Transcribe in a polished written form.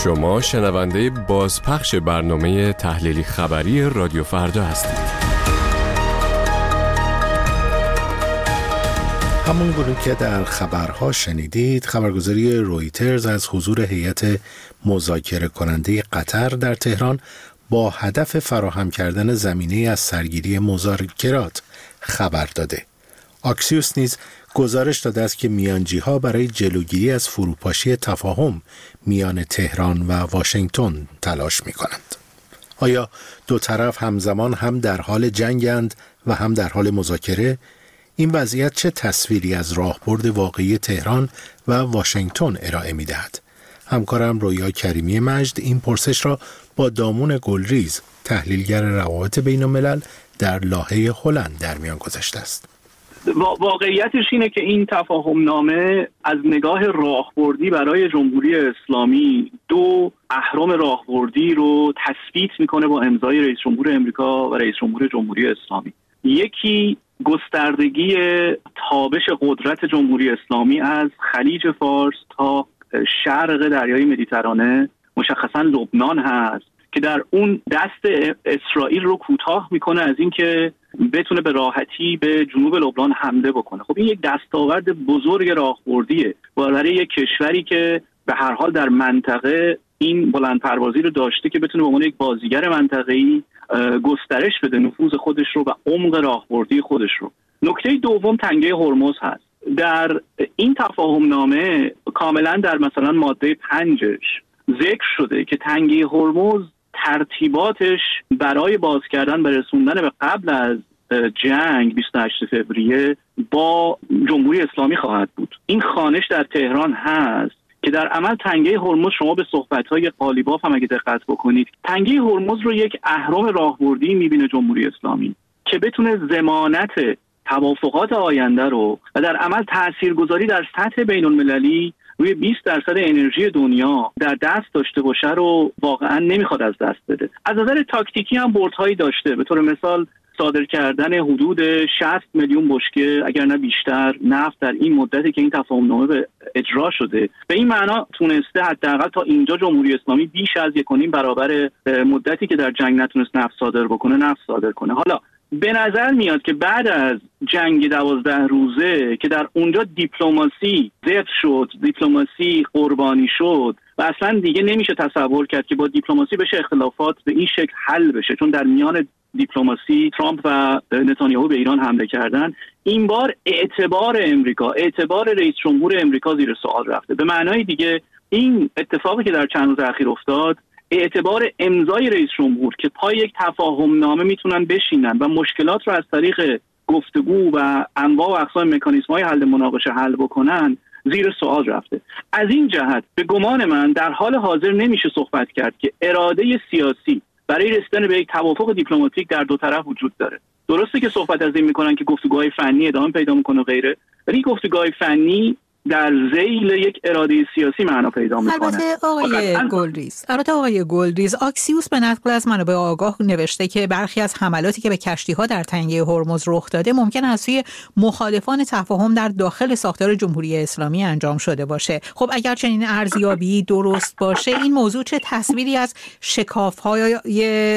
شما شنونده بازپخش برنامه تحلیلی خبری رادیو فردا هستید. همون گونه که در خبرها شنیدید، خبرگزاری رویترز از حضور هیئت مذاکره کننده قطر در تهران با هدف فراهم کردن زمینه از سرگیری مذاکرات خبر داده. آکسیوس نیز گزارش داده است که میانجی‌ها برای جلوگیری از فروپاشی تفاهم میان تهران و واشنگتن تلاش می‌کنند. آیا دو طرف همزمان هم در حال جنگند و هم در حال مذاکره؟ این وضعیت چه تصویری از راهبرد واقعی تهران و واشنگتن ارائه می‌دهد؟ همکارم رویا کریمی مجد این پرسش را با دامون گلریز، تحلیلگر روابط بین‌الملل در لاهه هلند در میان گذاشته است. واقعیتش اینه که این تفاهم نامه از نگاه راهبردی برای جمهوری اسلامی دو اهرم راهبردی رو تثبیت میکنه با امضای رئیس جمهور امریکا و رئیس جمهور جمهوری اسلامی. یکی گستردگی تابش قدرت جمهوری اسلامی از خلیج فارس تا شرق دریای مدیترانه، مشخصا لبنان هست که در اون دست اسرائیل رو کوتاه میکنه از اینکه بتونه به راحتی به جنوب لبنان حمله بکنه. خب این یک دستاورد بزرگ راهبردیه برای یک کشوری که به هر حال در منطقه این بلندپروازی رو داشته که بتونه به عنوان یک بازیگر منطقه‌ای گسترش بده نفوذ خودش رو و عمق راهبردی خودش رو. نکته دوم تنگه هرمز هست. در این تفاهم نامه کاملا در مثلا ماده 5ش ذکر شده که تنگه هرمز ترتیباتش برای باز کردن و رسوندن به قبل از جنگ 28 فوریه با جمهوری اسلامی خواهد بود. این خوانش در تهران هست که در عمل تنگه هرمز، شما به صحبت‌های قالیباف هم اگه دقت بکنید، تنگه هرمز رو یک اهرم راهبردی می‌بینه جمهوری اسلامی که بتونه ضمانت توافقات آینده رو و در عمل تاثیرگذاری در سطح بین‌المللی روی 20% انرژی دنیا در دست داشته باشه رو واقعا نمیخواد از دست بده. از نظر تاکتیکی هم بردهایی داشته، به طور مثال صادر کردن حدود 60 میلیون بشکه اگر نه بیشتر نفت در این مدتی که این تفاهم‌نامه به اجرا شده. به این معنا تونسته حداقل تا اینجا جمهوری اسلامی بیش از 1.5 برابر مدتی که در جنگ نتونست نفت صادر بکنه نفت صادر کنه. حالا به نظر میاد که بعد از جنگ 12 روزه که در اونجا دیپلماسی ضعف شد، دیپلماسی قربانی شد و اصلا دیگه نمیشه تصور کرد که با دیپلماسی بشه اختلافات به این شکل حل بشه، چون در میان دیپلماسی ترامپ و نتانیاهو به ایران حمله کردن. این بار اعتبار امریکا، اعتبار رئیس جمهور امریکا زیر سوال رفته. به معنای دیگه این اتفاقی که در چند روز اخیر افتاد، اعتبار امضای رئیس جمهور که پای یک تفاهم نامه میتونن بشینن و مشکلات رو از طریق گفتگو و انواع و اقسام مکانیزم‌های حل مناقشه حل بکنن، زیر سوال رفته. از این جهت به گمان من در حال حاضر نمیشه صحبت کرد که اراده سیاسی برای رسیدن به یک توافق دیپلماتیک در دو طرف وجود داره. درسته که صحبت از این میکنن که گفتگوهای فنی ادامه پیدا میکنه و غیره، ولی گفتگوهای فنی در ذیل یک اراده سیاسی معنا پیدا میکنه. البته آقای گلریز، آکسیوس به نقل از منابع آگاه نوشته که برخی از حملاتی که به کشتی‌ها در تنگه هرمز رخ داده ممکن است سوی مخالفان تفاهم در داخل ساختار جمهوری اسلامی انجام شده باشه. خب اگر چنین ارزیابی درست باشه، این موضوع چه تصویری از شکاف‌های